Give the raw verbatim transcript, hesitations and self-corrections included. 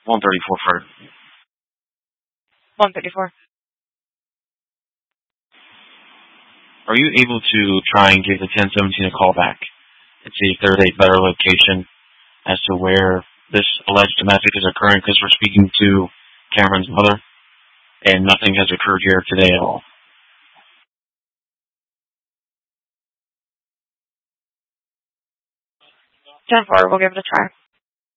one thirty-four for. one thirty-four. Are you able to try and give the ten seventeen a call back and see if there's a better location as to where this alleged domestic is occurring? Because we're speaking to Cameron's mother, and nothing has occurred here today at all. ten four, we'll give it a try.